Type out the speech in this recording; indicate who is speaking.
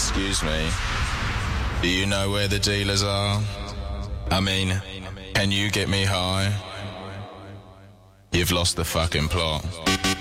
Speaker 1: Excuse me, do you know where the dealers are? I mean, can you get me high? You've lost the fucking plot.